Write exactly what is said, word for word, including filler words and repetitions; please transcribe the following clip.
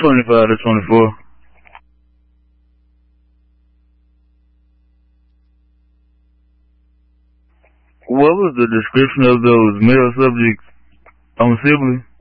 twenty-five to twenty-four. What was the description of those male subjects on Sibley?